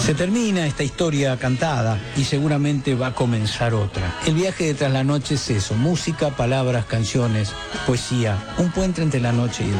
Se termina esta historia cantada y seguramente va a comenzar otra. El viaje de Tras la Noche es eso: música, palabras, canciones, poesía, un puente entre la noche y el